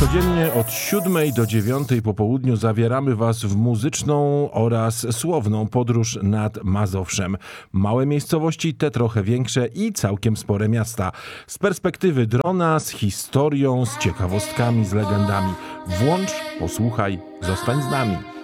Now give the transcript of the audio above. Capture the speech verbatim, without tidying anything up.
Codziennie od siódmej do dziewiątej po południu zabieramy Was w muzyczną oraz słowną podróż nad Mazowszem. Małe miejscowości, te trochę większe i całkiem spore miasta. Z perspektywy drona, z historią, z ciekawostkami, z legendami. Włącz, posłuchaj, zostań z nami.